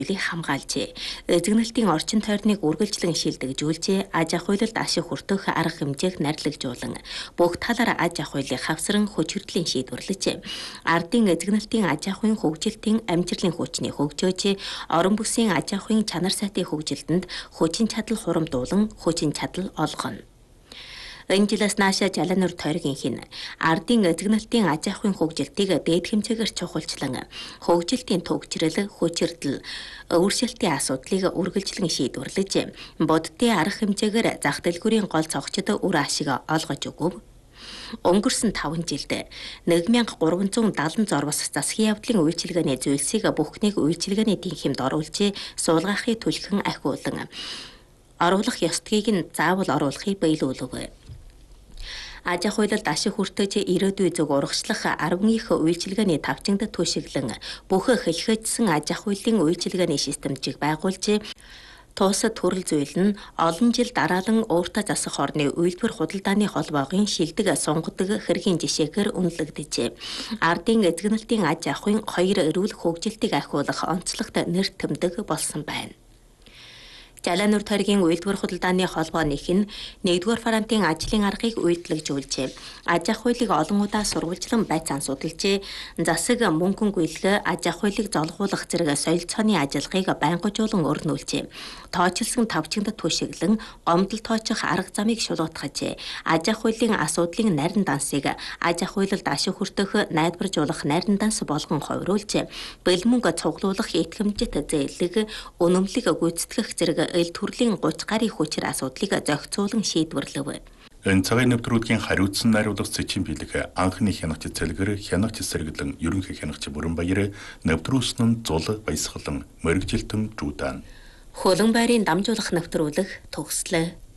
хамгаалжээ. Эзэгнэлтийн орчин тойрныг үргэлжлэн шилдэгжүүлжээ. Аж ахуй хуулилд ашиг хүртэх арга хэмжээг нарлагжуулан бүх талаар аж ахуй хуулийг хавсран хүчирдлийн шийдвэрлэжээ. Ардын эзэгнэлтийн аж ахуйн хөгжилтийн амжилтын хүчний хөгжөөж, орон бүсийн аж ахуйн чанар сайтын хөгжилтөнд хүчин чадал хурамдуулан хүчин чадал олгоно. Энэ жилээс наашаа Жалаанур тойргийн ардын эзэгнэлтийн аж ахуйн хөгжилтийг дээд хэмжээгээр чухалчлан хөгжилтийн төгжрөл, хүчирдэл, өөрчлөлтийн асуудлыг үргэлжлэн шийдвэрлэж, бодитын арга хэмжээгээр зах дэлгүүрийн гол цогцод үр ашиг олгож өгөв. Өнгөрсөн 5 жилд 1370 зорвос засгийн явдлын үйлчилгээний зүйлсийг бүхнийг үйлчилгээний тэнхимд оруулж, суулгахыг түлхэн ахиулан оруулах ёстгийг нь заавал оруулахыг биелүүлв. Аж ахуй хуулилд ашиг хүртэж ирээдүй зөв урагшлах 10 их үйлчилгээний тавчингад түшиглэн бүх хэлхэжсэн аж ахуйн үйлчилгээний системжийг байгуулж, туусад төрөл зүйл нь олон жил дараалан өөртөө засах орны үйлдвэр худалдааны холбоогийн шилдэг сунгадаг хэргийн жишээгээр үнэлэгдэжээ. Ардын эзэгнэлтийн аж ахуйн хоёр эрүүл хөгжилтийг ахиулах онцлогт нэр томдог болсон байна. Жалаанур тойргийн үйлдвэр худалдааны холбоо нь 1-р фронтын ажлын аргыг үйлдвэрлэжүүлжээ. Аж ахуйлыг олон удаа сурвалжлан байцаан судалжээ. Засаг мөнгөн гүйлгээ аж ахуйлыг золгуулах зэрэг солилцооны ажиллагааг байнгажуулан өрнүүлжээ. Тооцолсон тавчингад түшиглэн гомдол тооцох арга замыг шулуутгажээ. Аж ахуйлын асуудлын нарийн дансыг аж ахуйлд ашиг хүртэх, найдваржуулах нарийн данс болгон хувируулж, бэлмөнг цуглуулах итгэмжит зээлэг, үнэмлэг гүйцэтгэх зэрэг эл төрлийн 30 гаруй хүчир асуудлыг зохицуулан шийдвэрлэв. Энэ цагаан нэвтрүүлгийн хариуцсан найруулга зэчин бэлэг анхны хянагч цэлгэр хянагч сэргэлэн ерөнхий хянагч Бүрэнбаяр нэвтрүүлсэн нь зул баясгалан мөрөгжилтөн жуудан. Хөлөн байрын дамжуулах нэвтрүүлэг төгслөө.